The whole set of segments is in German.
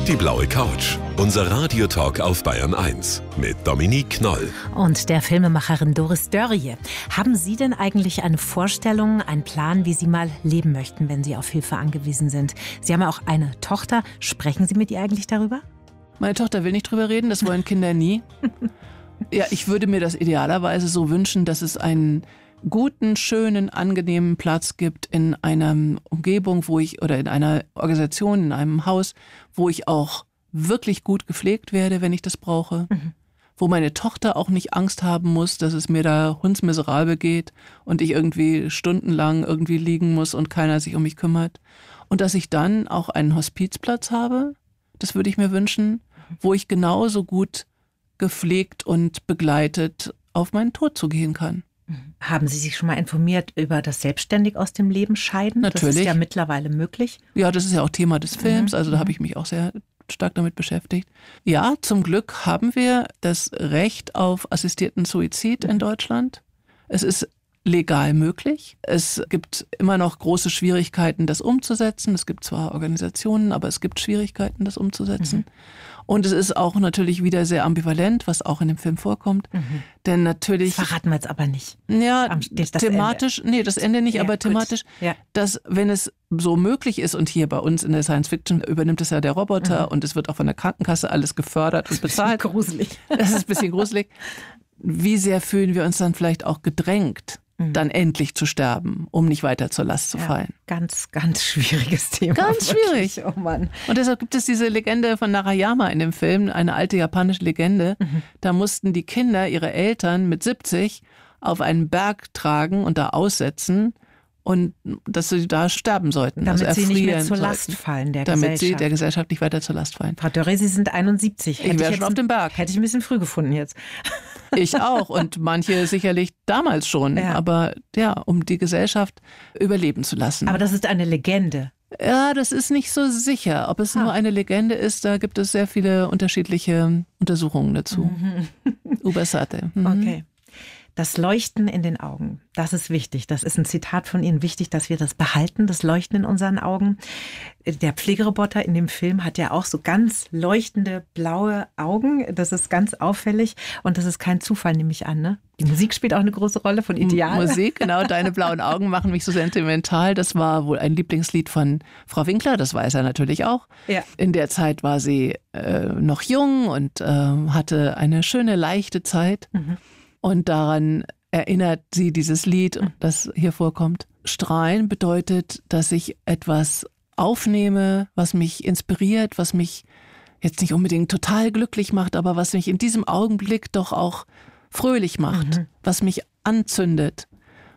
Die blaue Couch. Unser Radiotalk auf Bayern 1 mit Dominique Knoll. Und der Filmemacherin Doris Dörrie. Haben Sie denn eigentlich eine Vorstellung, einen Plan, wie Sie mal leben möchten, wenn Sie auf Hilfe angewiesen sind? Sie haben ja auch eine Tochter. Sprechen Sie mit ihr eigentlich darüber? Meine Tochter will nicht drüber reden, das wollen Kinder nie. Ja, ich würde mir das idealerweise so wünschen, dass es einen guten, schönen, angenehmen Platz gibt in einer Umgebung, oder in einer Organisation, in einem Haus, wo ich auch wirklich gut gepflegt werde, wenn ich das brauche. Wo meine Tochter auch nicht Angst haben muss, dass es mir da hundsmiserabel geht und ich irgendwie stundenlang irgendwie liegen muss und keiner sich um mich kümmert. Und dass ich dann auch einen Hospizplatz habe, das würde ich mir wünschen, wo ich genauso gut gepflegt und begleitet auf meinen Tod zugehen kann. Haben Sie sich schon mal informiert über das selbstständig aus dem Leben scheiden? Natürlich. Das ist ja mittlerweile möglich. Ja, das ist ja auch Thema des Films, also da habe ich mich auch sehr stark damit beschäftigt. Ja, zum Glück haben wir das Recht auf assistierten Suizid in Deutschland. Es ist legal möglich. Es gibt immer noch große Schwierigkeiten, das umzusetzen. Es gibt zwar Organisationen, aber es gibt Schwierigkeiten, das umzusetzen. Und es ist auch natürlich wieder sehr ambivalent, was auch in dem Film vorkommt. Denn natürlich... Das verraten wir jetzt aber nicht. Ja, Das thematisch, Ende. nee, das Ende nicht, Ja, aber gut. thematisch, Ja. dass wenn es so möglich ist, und hier bei uns in der Science Fiction übernimmt es ja der Roboter und es wird auch von der Krankenkasse alles gefördert und bezahlt. Gruselig. Das ist ein bisschen gruselig. Wie sehr fühlen wir uns dann vielleicht auch gedrängt, dann endlich zu sterben, um nicht weiter zur Last zu fallen? Ganz, ganz schwieriges Thema. Ganz wirklich. schwierig. Oh Mann. Und deshalb gibt es diese Legende von Narayama in dem Film, eine alte japanische Legende. Da mussten die Kinder ihre Eltern mit 70 auf einen Berg tragen und da aussetzen und dass sie da sterben sollten. Damit also sie nicht mehr erfrieren zur sollten. Last fallen der Damit Gesellschaft. sie der Gesellschaft nicht weiter zur Last fallen. Frau Dörrie, Sie sind 71. Ich wäre schon auf dem Berg. Hätte ich ein bisschen früh gefunden jetzt. Ich auch und manche sicherlich damals schon. Ja. Aber ja, um die Gesellschaft überleben zu lassen. Aber das ist eine Legende. Ja, das ist nicht so sicher. Ob es nur eine Legende ist, da gibt es sehr viele unterschiedliche Untersuchungen dazu. Ubasate. Okay. Das Leuchten in den Augen, das ist wichtig. Das ist ein Zitat von Ihnen. Wichtig, dass wir das behalten, das Leuchten in unseren Augen. Der Pflegeroboter in dem Film hat ja auch so ganz leuchtende blaue Augen. Das ist ganz auffällig und das ist kein Zufall, nehme ich an. Ne? Die Musik spielt auch eine große Rolle von Ideal. Musik, genau. Deine blauen Augen machen mich so sentimental. Das war wohl ein Lieblingslied von Frau Winkler, das weiß er natürlich auch. Ja. In der Zeit war sie noch jung und hatte eine schöne, leichte Zeit. Und daran erinnert sie dieses Lied, das hier vorkommt. Strahlen bedeutet, dass ich etwas aufnehme, was mich inspiriert, was mich jetzt nicht unbedingt total glücklich macht, aber was mich in diesem Augenblick doch auch fröhlich macht, was mich anzündet,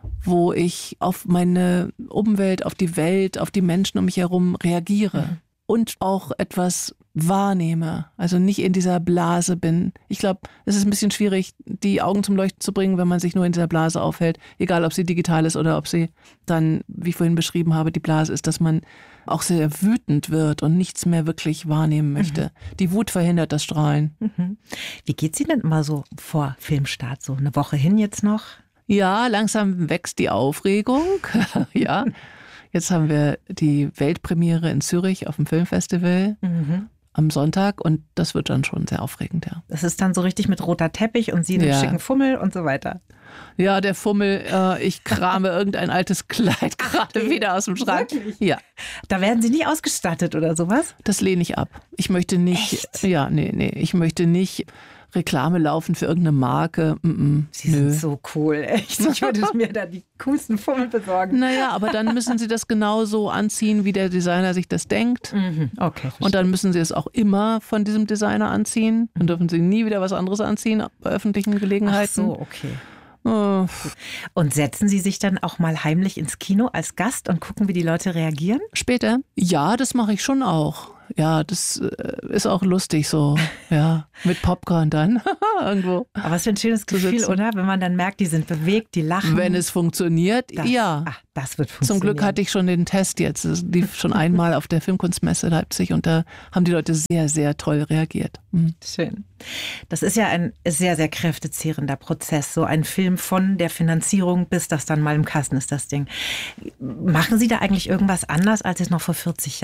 wo ich auf meine Umwelt, auf die Welt, auf die Menschen um mich herum reagiere und auch etwas wahrnehme, also nicht in dieser Blase bin. Ich glaube, es ist ein bisschen schwierig, die Augen zum Leuchten zu bringen, wenn man sich nur in dieser Blase aufhält, egal ob sie digital ist oder ob sie dann, wie ich vorhin beschrieben habe, die Blase ist, dass man auch sehr wütend wird und nichts mehr wirklich wahrnehmen möchte. Die Wut verhindert das Strahlen. Wie geht's Ihnen denn immer so vor Filmstart? So eine Woche hin jetzt noch? Ja, langsam wächst die Aufregung. Ja. Jetzt haben wir die Weltpremiere in Zürich auf dem Filmfestival am Sonntag und das wird dann schon sehr aufregend, ja. Das ist dann so richtig mit roter Teppich und Sie einen schicken Fummel und so weiter. Ja, der Fummel, ich krame irgendein altes Kleid gerade wieder aus dem Schrank. Wirklich? Ja. Da werden Sie nicht ausgestattet oder sowas? Das lehne ich ab. Ich möchte nicht, Echt? ja, nee, ich möchte nicht Reklame laufen für irgendeine Marke. Sie sind so cool, echt. Ich würde mir da die coolsten Fummel besorgen. Naja, aber dann müssen Sie das genauso anziehen, wie der Designer sich das denkt. Okay, verstehe. Und dann müssen Sie es auch immer von diesem Designer anziehen. Dann dürfen Sie nie wieder was anderes anziehen bei öffentlichen Ach Gelegenheiten. so, okay. Oh. Und setzen Sie sich dann auch mal heimlich ins Kino als Gast und gucken, wie die Leute reagieren? Später? Ja, das mache ich schon auch. Ja, das ist auch lustig so. Ja, mit Popcorn dann irgendwo. Aber was für ein schönes Gefühl, sitzen. oder? Wenn man dann merkt, die sind bewegt, die lachen. Wenn es funktioniert, ja. Ach, das wird Zum funktionieren. Glück hatte ich schon den Test jetzt. Es lief schon einmal auf der Filmkunstmesse Leipzig und da haben die Leute sehr, sehr toll reagiert. Schön. Das ist ja ein sehr, sehr kräftezehrender Prozess. So ein Film von der Finanzierung bis das dann mal im Kasten ist, das Ding. Machen Sie da eigentlich irgendwas anders als jetzt noch vor 40 Jahren?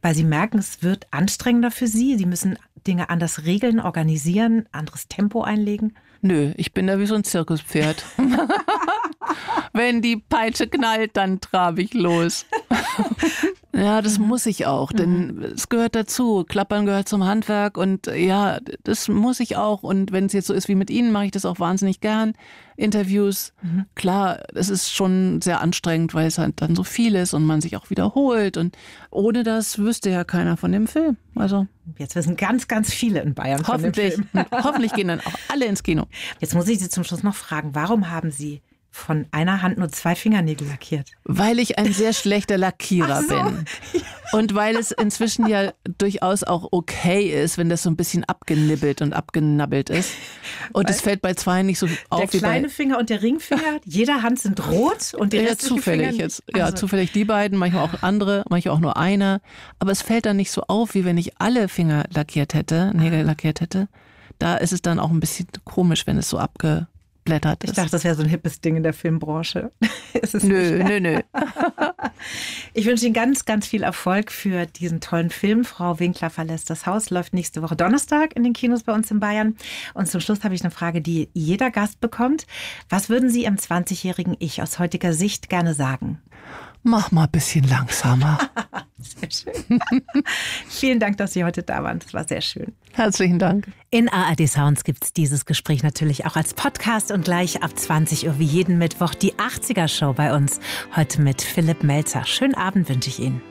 Weil Sie merken, es wird anstrengender für Sie. Sie müssen Dinge anders regeln, organisieren, anderes Tempo einlegen. Nö, ich bin da wie so ein Zirkuspferd. Wenn die Peitsche knallt, dann trabe ich los. Ja, das muss ich auch, denn es gehört dazu. Klappern gehört zum Handwerk und ja, das muss ich auch. Und wenn es jetzt so ist wie mit Ihnen, mache ich das auch wahnsinnig gern. Interviews, klar, es ist schon sehr anstrengend, weil es halt dann so viel ist und man sich auch wiederholt. Und ohne das wüsste ja keiner von dem Film. Also jetzt wissen ganz, ganz viele in Bayern hoffentlich, von dem Film. Hoffentlich gehen dann auch alle ins Kino. Jetzt muss ich Sie zum Schluss noch fragen, warum haben Sie von einer Hand nur 2 Fingernägel lackiert? Weil ich ein sehr schlechter Lackierer bin. Und weil es inzwischen ja durchaus auch okay ist, wenn das so ein bisschen abgenibbelt und abgenabbelt ist. Und es fällt bei 2 nicht so auf. Der kleine Finger und der Ringfinger, jeder Hand sind rot und die restlichen zufällig Finger jetzt. Ja, zufällig die beiden, manchmal auch andere, manchmal auch nur einer. Aber es fällt dann nicht so auf, wie wenn ich alle Finger lackiert hätte, Nägel lackiert hätte. Da ist es dann auch ein bisschen komisch, wenn es so abgeblättert ist. Ich dachte, das wäre so ein hippes Ding in der Filmbranche. Nö. Ich wünsche Ihnen ganz, ganz viel Erfolg für diesen tollen Film. Frau Winkler verlässt das Haus, läuft nächste Woche Donnerstag in den Kinos bei uns in Bayern. Und zum Schluss habe ich eine Frage, die jeder Gast bekommt. Was würden Sie Ihrem 20-jährigen Ich aus heutiger Sicht gerne sagen? Mach mal ein bisschen langsamer. Sehr schön. Vielen Dank, dass Sie heute da waren. Das war sehr schön. Herzlichen Dank. In ARD Sounds gibt es dieses Gespräch natürlich auch als Podcast und gleich ab 20 Uhr wie jeden Mittwoch die 80er Show bei uns. Heute mit Philipp Melzer. Schönen Abend wünsche ich Ihnen.